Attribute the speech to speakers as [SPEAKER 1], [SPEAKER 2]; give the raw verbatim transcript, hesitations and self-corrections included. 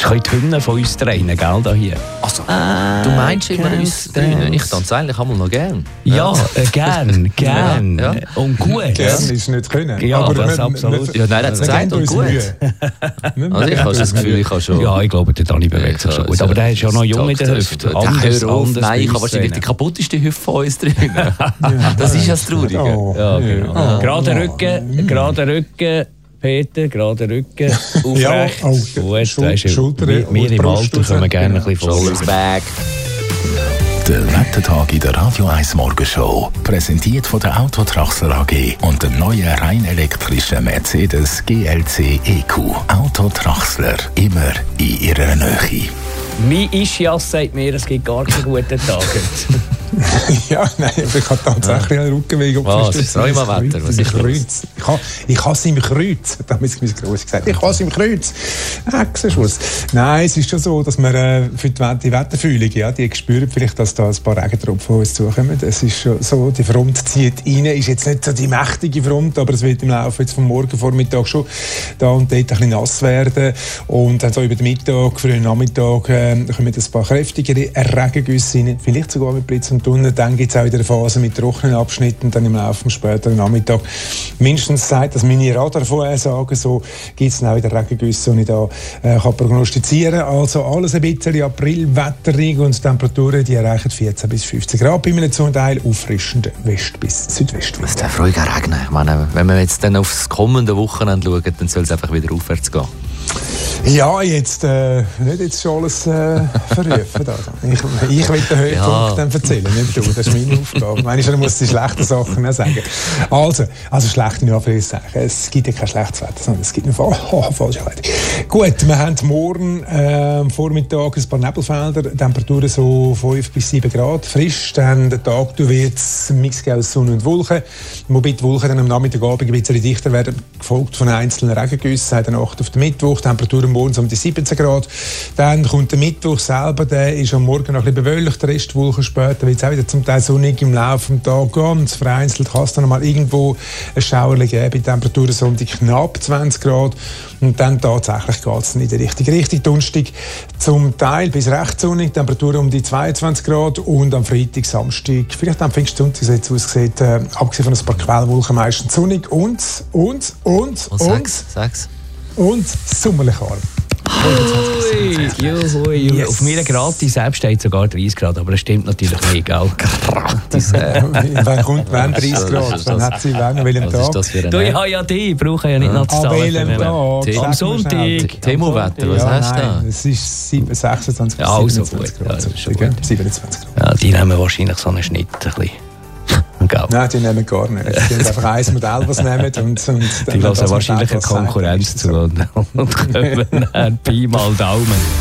[SPEAKER 1] Das können die Hymnen von uns trainen, gell, da hier.
[SPEAKER 2] Also, du meinst immer uns drinnen? Ich tanze eigentlich einmal noch gern.
[SPEAKER 1] Ja, äh, gern, gern. Ja. Und gut.
[SPEAKER 3] Gern ist nicht können.
[SPEAKER 1] Ja,
[SPEAKER 3] aber
[SPEAKER 1] das
[SPEAKER 3] wir,
[SPEAKER 1] absolut.
[SPEAKER 3] Wir,
[SPEAKER 2] ja, nein, er hat es gesagt und gut. Also ich habe das Gefühl, ich habe schon...
[SPEAKER 1] Ja, ich glaube, der Dani bewegt sich schon gut. Aber der ist ja noch jung in der Hüfte.
[SPEAKER 2] Anders, anders nein, ich habe wahrscheinlich die kaputteste Hüfte von uns drinnen. Das ist ja das Traurige.
[SPEAKER 1] Oh, ja, genau. Ja. Gerade Rücken, gerade Rücken. Peter, gerade Rücken, aufrecht. Ja, oh, gut,
[SPEAKER 3] Schul- Schulter,
[SPEAKER 1] wir, wir im Alter können gerne ein bisschen
[SPEAKER 2] Shoulders back.
[SPEAKER 4] Der Wettertag in der Radio eins Morgenshow. Präsentiert von der Autotraxler A G und dem neuen rein elektrischen Mercedes G L C E Q. Autotraxler, immer in ihrer Nähe.
[SPEAKER 1] Mein Ischias sagt mir, es gibt gar keine guten Tage.
[SPEAKER 3] Ja, nein, ich habe tatsächlich einen Rückenweg.
[SPEAKER 2] Oh, das ist Rheuma-Wetter. Was ist
[SPEAKER 3] Kreuz. Ich habe ich habe es im Kreuz. Da haben mein Gross gesagt. Ich habe es im Kreuz. Hexenschuss. Nein, es ist schon so, dass wir äh, für die, die Wetterfühlung, ja, die spüren vielleicht, dass da ein paar Regentropfen auf uns zukommen. Es ist schon so, die Front zieht rein. Ist jetzt nicht so die mächtige Front, aber es wird im Laufe jetzt vom Morgenvormittag schon da und dort ein bisschen nass werden. Und dann so über den Mittag, frühen Nachmittag, äh, kommen ein paar kräftigere Regengüsse rein. Vielleicht sogar mit Blitz und Donner. Dann gibt es auch wieder eine Phase mit trockenen Abschnitten, dann im Laufe des späteren Nachmittag. Mindestens sagt das meine Radarvorhersagen, so gibt es dann auch wieder Regengüsse, die ich da äh, kann prognostizieren kann. Also alles ein bisschen Aprilwetterig und Temperaturen, die erreichen vierzehn bis fünfzehn Grad. Bei einem zum Teil auffrischenden West- bis Südwestwind.
[SPEAKER 2] Es darf ruhig regnen. Ich meine, wenn wir jetzt dann aufs kommende Wochenende schauen, dann soll es einfach wieder aufwärts gehen.
[SPEAKER 3] Ja, jetzt äh, nicht jetzt schon alles äh, verrufen. Da. Ich, ich will den Höhepunkt ja. dann erzählen, nicht du. Das ist meine Aufgabe. Manchmal muss ich die schlechten Sachen auch sagen. Also, also schlechte nicht will ich sagen. Es gibt ja kein schlechtes Wetter, sondern es gibt eine Fall- oh, falsche Wetter. Gut, wir haben morgen äh, am Vormittag ein paar Nebelfelder, Temperaturen so fünf bis sieben Grad, frisch. Dann der Tag wird es ein Mix aus Sonne und Wolken. Wobei die Wolken dann am Nachmittagabend ein bisschen dichter werden, gefolgt von einzelnen Regengüssen. Dann Nacht auf den Mittwoch, Temperaturen morgens um die siebzehn Grad. Dann kommt der Mittwoch selber, der ist am Morgen noch ein bisschen bewölkt, der Rest Woche später wird es auch wieder zum Teil sonnig im Laufe des Tages. Ganz vereinzelt kann es dann mal irgendwo ein Schauerchen geben, bei Temperaturen so um die knapp zwanzig Grad. Und dann tatsächlich geht es in die richtige Richtung. Donnerstag zum Teil bis recht sonnig, Temperaturen um die zweiundzwanzig Grad. Und am Freitag, Samstag, vielleicht am Pfingstsonntag, wie es jetzt aussieht, äh, abgesehen von ein paar Quellwolken, meistens sonnig und, und, und,
[SPEAKER 2] und, und, sechs.
[SPEAKER 3] und sommerlich warm.
[SPEAKER 1] Ui, juhu, juhu. Yes. Auf mir gratis selbst steht sogar dreißig Grad, aber das stimmt natürlich nicht, gell?
[SPEAKER 2] Gratis.
[SPEAKER 3] Wann kommt wann dreißig Grad? Wann hat sie wann? An welchem Tag?
[SPEAKER 1] Du, ich habe ja die, ich brauche ja nicht noch zu zahlen.
[SPEAKER 3] An welchem Tag?
[SPEAKER 1] Am Sonntag.
[SPEAKER 2] Thermowetter, was hast du da?
[SPEAKER 3] Es ist sechsundzwanzig
[SPEAKER 1] ja, also
[SPEAKER 3] siebenundzwanzig
[SPEAKER 1] gut.
[SPEAKER 3] Grad.
[SPEAKER 1] Ja, schon gut.
[SPEAKER 3] siebenundzwanzig Grad.
[SPEAKER 1] Ja, die nehmen wahrscheinlich so einen Schnitt ein bisschen.
[SPEAKER 3] Nein, die nehmen gar nicht. Die haben einfach ein Modell, was nehmen. Und, und
[SPEAKER 1] die lassen wahrscheinlich eine Konkurrenz zu und, und können Pi mal Daumen.